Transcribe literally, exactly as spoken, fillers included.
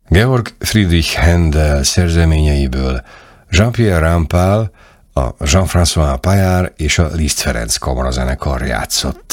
Georg Friedrich Händel szerzeményeiből Jean-Pierre Rampal, a Jean-François Paillard és a Liszt Ferenc kamarazenekar játszott.